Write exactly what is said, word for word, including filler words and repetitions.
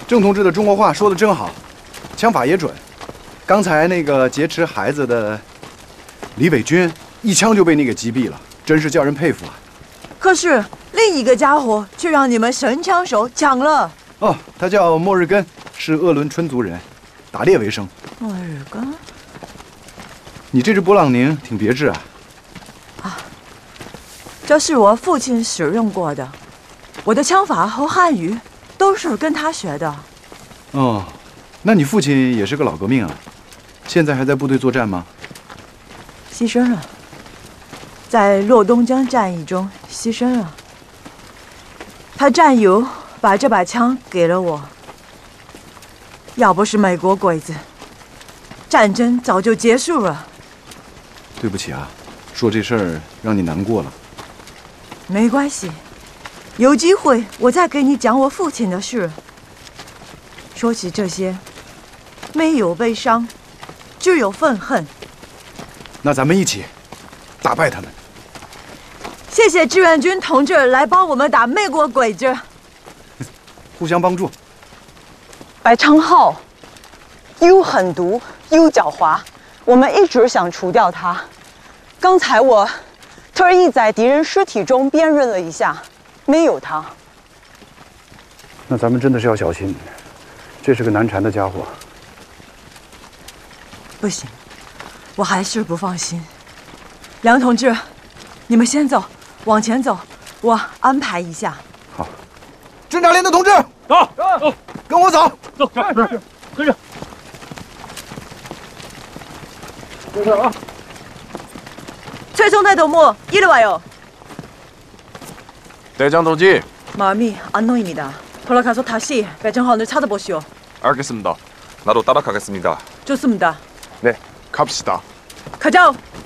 郑同志的中国话说的真好，枪法也准。刚才那个劫持孩子的李伟军，一枪就被你给击毙了，真是叫人佩服啊。 可是另一个家伙却让你们神枪手抢了。 哦，他叫莫日根，是鄂伦春族人，打猎为生。 莫日根， 你这支勃朗宁挺别致啊。 啊，这是我父亲使用过的，我的枪法和汉语都是跟他学的。 哦，那你父亲也是个老革命啊？现在还在部队作战吗？ 牺牲了，在洛东江战役中牺牲了。他战友把这把枪给了我，要不是美国鬼子，战争早就结束了。 对不起啊，说这事儿让你难过了。 没关系，有机会我再给你讲我父亲的事。说起这些，没有悲伤，只有愤恨。 那咱们一起打败他们。 谢谢志愿军同志来帮我们打美国鬼子， 互相帮助。 白昌浩又狠毒又狡猾，我们一直想除掉他。刚才我特意在敌人尸体中辨认了一下，没有他。 那咱们真的是要小心，这是个难缠的家伙。 不行，我还是不放心。梁同志，你们先走，往前走，我安排一下。 好，侦察连的同志， 走，走， 跟我走， 走，是，跟着。跟着啊！ 최종대 동무 이리 와요. 대장 동지. 마음이 안 놓입니다. 돌아가서 다시 배정헌을 찾아보시오. 알겠습니다. 나도 따라가겠습니다. 좋습니다. 네, 갑시다. 가자.